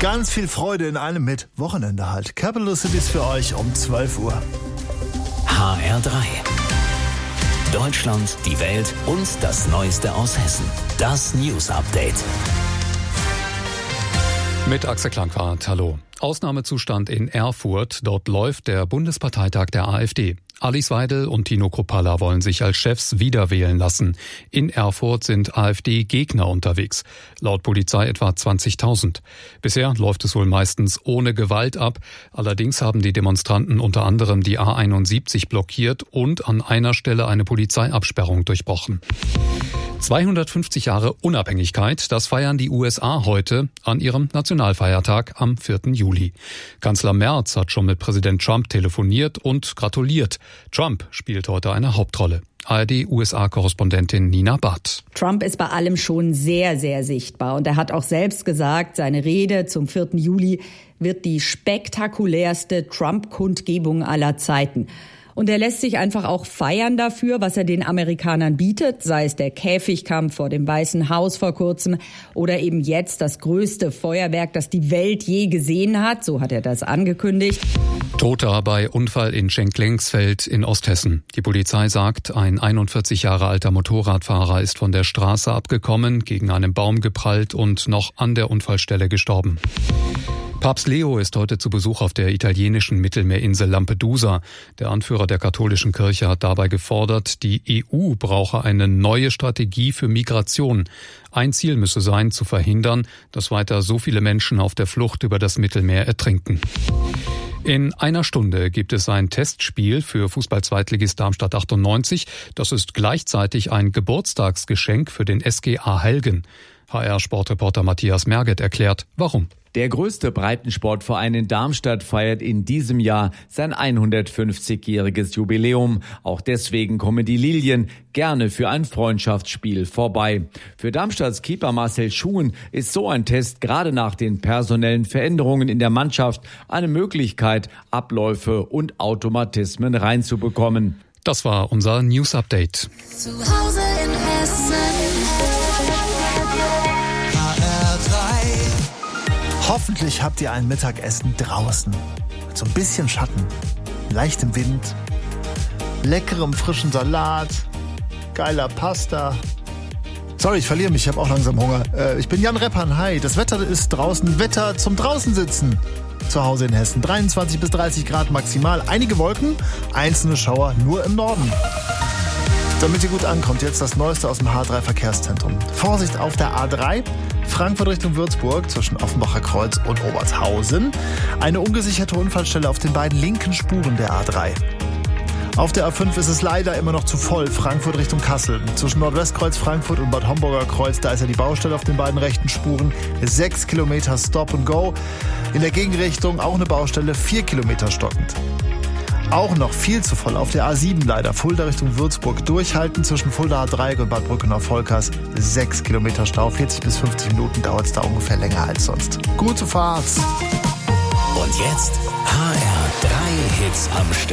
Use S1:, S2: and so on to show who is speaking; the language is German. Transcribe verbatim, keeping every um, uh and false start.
S1: Ganz viel Freude in einem mit Wochenende halt. Capital Cities für euch um zwölf Uhr.
S2: H R drei. Deutschland, die Welt und das Neueste aus Hessen. Das News Update.
S3: Mit Axel Klangwart, hallo. Ausnahmezustand in Erfurt. Dort läuft der Bundesparteitag der AfD. Alice Weidel und Tino Kruppalla wollen sich als Chefs wiederwählen lassen. In Erfurt sind AfD-Gegner unterwegs. Laut Polizei etwa zwanzigtausend. Bisher läuft es wohl meistens ohne Gewalt ab. Allerdings haben die Demonstranten unter anderem die A einundsiebzig blockiert und an einer Stelle eine Polizeiabsperrung durchbrochen. zweihundertfünfzig Jahre Unabhängigkeit, das feiern die U S A heute an ihrem Nationalfeiertag am vierten Juli. Kanzler Merz hat schon mit Präsident Trump telefoniert und gratuliert. Trump spielt heute eine Hauptrolle. A R D-U S A-Korrespondentin Nina Barth.
S4: Trump ist bei allem schon sehr, sehr sichtbar. Und er hat auch selbst gesagt, seine Rede zum vierten Juli wird die spektakulärste Trump-Kundgebung aller Zeiten. Und er lässt sich einfach auch feiern dafür, was er den Amerikanern bietet, sei es der Käfigkampf vor dem Weißen Haus vor kurzem oder eben jetzt das größte Feuerwerk, das die Welt je gesehen hat. So hat er das angekündigt.
S3: Toter bei Unfall in Schenklengsfeld in Osthessen. Die Polizei sagt, ein einundvierzig Jahre alter Motorradfahrer ist von der Straße abgekommen, gegen einen Baum geprallt und noch an der Unfallstelle gestorben. Papst Leo ist heute zu Besuch auf der italienischen Mittelmeerinsel Lampedusa. Der Anführer der katholischen Kirche hat dabei gefordert, die E U brauche eine neue Strategie für Migration. Ein Ziel müsse sein, zu verhindern, dass weiter so viele Menschen auf der Flucht über das Mittelmeer ertrinken. In einer Stunde gibt es ein Testspiel für Fußball-Zweitligist Darmstadt achtundneunzig. Das ist gleichzeitig ein Geburtstagsgeschenk für den S G A Helgen. H R-Sportreporter Matthias Merget erklärt, warum.
S5: Der größte Breitensportverein in Darmstadt feiert in diesem Jahr sein hundertfünfzigjähriges Jubiläum. Auch deswegen kommen die Lilien gerne für ein Freundschaftsspiel vorbei. Für Darmstadts Keeper Marcel Schuhen ist so ein Test gerade nach den personellen Veränderungen in der Mannschaft eine Möglichkeit, Abläufe und Automatismen reinzubekommen.
S3: Das war unser News Update.
S6: Zu Hause in Hessen.
S1: Hoffentlich habt ihr ein Mittagessen draußen. Mit so ein bisschen Schatten, leichtem Wind, leckerem frischen Salat, geiler Pasta. Sorry, ich verliere mich, ich habe auch langsam Hunger. Äh, ich bin Jan Reppan, hi. Das Wetter ist draußen, Wetter zum draußen sitzen. Zu Hause in Hessen, dreiundzwanzig bis dreißig Grad maximal. Einige Wolken, einzelne Schauer nur im Norden. Damit ihr gut ankommt, jetzt das Neueste aus dem H drei Verkehrszentrum. Vorsicht auf der A drei, Frankfurt Richtung Würzburg zwischen Offenbacher Kreuz und Obertshausen. Eine ungesicherte Unfallstelle auf den beiden linken Spuren der A drei. Auf der A fünf ist es leider immer noch zu voll, Frankfurt Richtung Kassel. Zwischen Nordwestkreuz Frankfurt und Bad Homburger Kreuz, da ist ja die Baustelle auf den beiden rechten Spuren. Sechs Kilometer Stop and Go. In der Gegenrichtung auch eine Baustelle, vier Kilometer stockend. Auch noch viel zu voll auf der A sieben leider. Fulda Richtung Würzburg. Durchhalten zwischen Fuldaer Dreieck und Bad Brückenau-Volkers. Sechs Kilometer Stau, vierzig bis fünfzig Minuten dauert es da ungefähr länger als sonst. Gute Fahrt.
S2: Und jetzt H R drei Hits am Stück.